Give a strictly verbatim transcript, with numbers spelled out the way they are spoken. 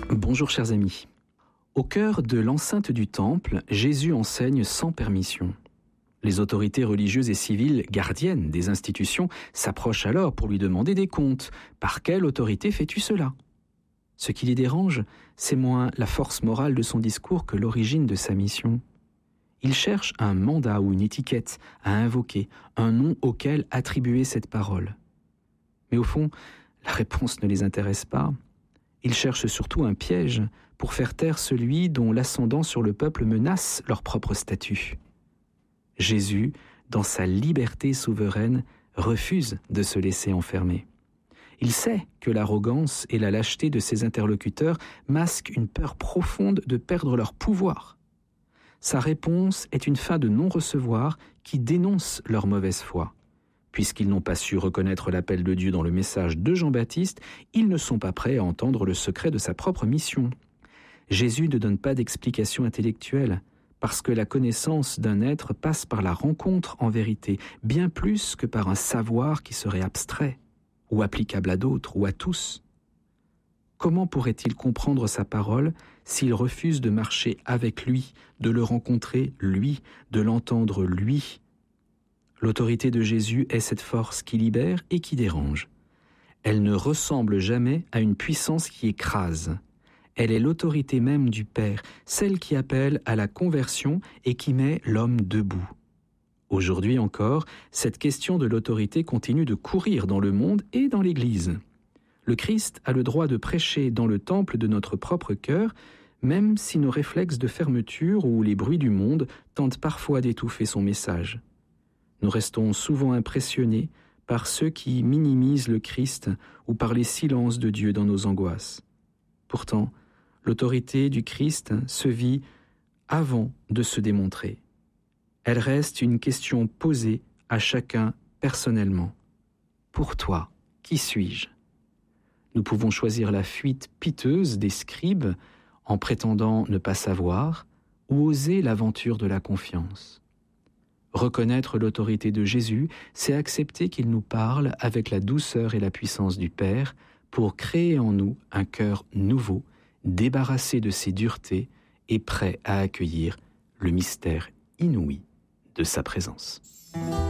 Bonjour chers amis. Au cœur de l'enceinte du temple, Jésus enseigne sans permission. Les autorités religieuses et civiles, gardiennes des institutions, s'approchent alors pour lui demander des comptes. Par quelle autorité fais-tu cela ? Ce qui les dérange, c'est moins la force morale de son discours que l'origine de sa mission. Il cherche un mandat ou une étiquette à invoquer, un nom auquel attribuer cette parole. Mais au fond, la réponse ne les intéresse pas. Ils cherchent surtout un piège pour faire taire celui dont l'ascendant sur le peuple menace leur propre statut. Jésus, dans sa liberté souveraine, refuse de se laisser enfermer. Il sait que l'arrogance et la lâcheté de ses interlocuteurs masquent une peur profonde de perdre leur pouvoir. Sa réponse est une fin de non-recevoir qui dénonce leur mauvaise foi. Puisqu'ils n'ont pas su reconnaître l'appel de Dieu dans le message de Jean-Baptiste, ils ne sont pas prêts à entendre le secret de sa propre mission. Jésus ne donne pas d'explication intellectuelle, parce que la connaissance d'un être passe par la rencontre en vérité, bien plus que par un savoir qui serait abstrait, ou applicable à d'autres, ou à tous. Comment pourrait-il comprendre sa parole s'il refuse de marcher avec lui, de le rencontrer lui, de l'entendre lui ? L'autorité de Jésus est cette force qui libère et qui dérange. Elle ne ressemble jamais à une puissance qui écrase. Elle est l'autorité même du Père, celle qui appelle à la conversion et qui met l'homme debout. Aujourd'hui encore, cette question de l'autorité continue de courir dans le monde et dans l'Église. Le Christ a le droit de prêcher dans le temple de notre propre cœur, même si nos réflexes de fermeture ou les bruits du monde tentent parfois d'étouffer son message. Nous restons souvent impressionnés par ceux qui minimisent le Christ ou par les silences de Dieu dans nos angoisses. Pourtant, l'autorité du Christ se vit avant de se démontrer. Elle reste une question posée à chacun personnellement. Pour toi, qui suis-je ? Nous pouvons choisir la fuite piteuse des scribes en prétendant ne pas savoir ou oser l'aventure de la confiance. Reconnaître l'autorité de Jésus, c'est accepter qu'il nous parle avec la douceur et la puissance du Père pour créer en nous un cœur nouveau, débarrassé de ses duretés et prêt à accueillir le mystère inouï de sa présence.